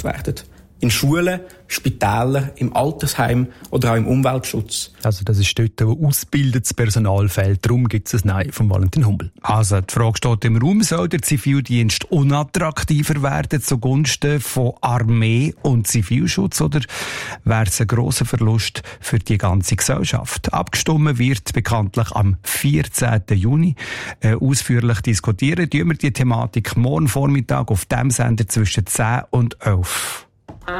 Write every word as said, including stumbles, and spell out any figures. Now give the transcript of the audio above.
gebraucht werden. In Schulen, Spitälern, im Altersheim oder auch im Umweltschutz. Also das ist dort, wo ausgebildetes Personal fehlt. Darum gibt es ein Nein von Valentin Humbel. Also die Frage steht im Raum, soll der Zivildienst unattraktiver werden zugunsten von Armee und Zivilschutz oder wäre es ein grosser Verlust für die ganze Gesellschaft? Abgestimmt wird bekanntlich am vierzehnten Juni. Äh, ausführlich diskutieren tun wir die Thematik morgen Vormittag auf dem Sender zwischen zehn und elf.